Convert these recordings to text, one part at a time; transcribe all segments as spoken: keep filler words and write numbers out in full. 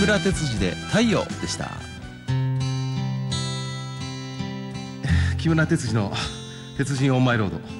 村哲司で太陽でした。 木村哲司の鉄人オンマイロード。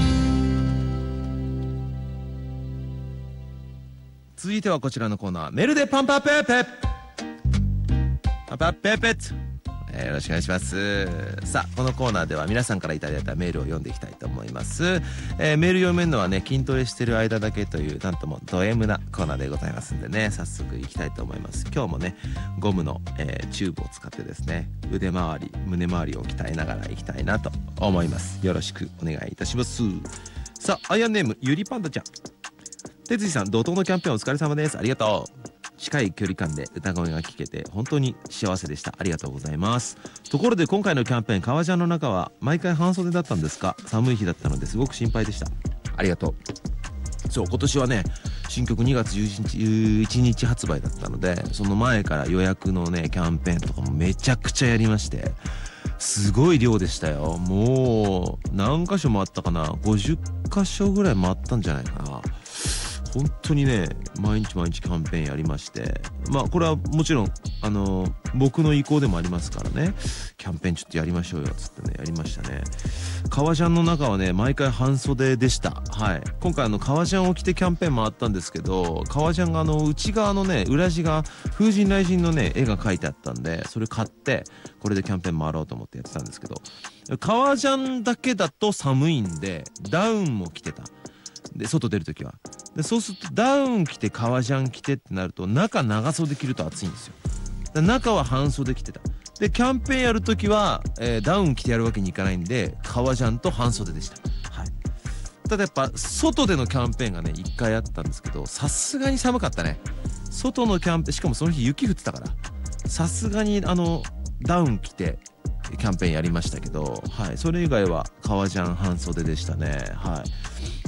続いてはこちらのコーナー、メールでパンパーペーペーパンパーペーペー、えー、よろしくお願いします。さあこのコーナーでは皆さんからいただいたメールを読んでいきたいと思います。えー、メール読めるのはね、筋トレしてる間だけというなんともド M なコーナーでございますんでね、早速いきたいと思います。今日もねゴムの、えー、チューブを使ってですね、腕周り胸周りを鍛えながらいきたいなと思います。よろしくお願いいたします。さあアイアンネームゆりパンダちゃん。哲司さん、怒涛のキャンペーンお疲れ様です。ありがとう。近い距離感で歌声が聞けて本当に幸せでした。ありがとうございます。ところで今回のキャンペーン、革ジャンの中は毎回半袖だったんですか？寒い日だったのですごく心配でした。ありがとう。そう、今年はね新曲にがつじゅういちにち発売だったので、その前から予約のねキャンペーンとかもめちゃくちゃやりまして、すごい量でしたよ。もう何箇所回ったかな、ごじゅっかしょぐらい回ったんじゃないかな。本当にね毎日毎日キャンペーンやりまして、まあこれはもちろんあの僕の意向でもありますからね、キャンペーンちょっとやりましょうよっつってねやりましたね。革ジャンの中はね毎回半袖でした。はい、今回あの革ジャンを着てキャンペーンもあったんですけど、革ジャンがあの内側のね裏地が風神雷神のね絵が描いてあったんで、それ買ってこれでキャンペーン回ろうと思ってやってたんですけど、革ジャンだけだと寒いんでダウンも着てた。で外出るときはで、そうするとダウン着て革ジャン着てってなると中長袖着ると暑いんですよ。で中は半袖着てた。でキャンペーンやるときは、えー、ダウン着てやるわけにいかないんで革ジャンと半袖でした。はい、ただやっぱ外でのキャンペーンがねいっかいあったんですけど、さすがに寒かったね。外のキャンペーン、しかもその日雪降ってたからさすがにあのダウン着てキャンペーンやりましたけど、はい、それ以外は革ジャン半袖でしたね。はい。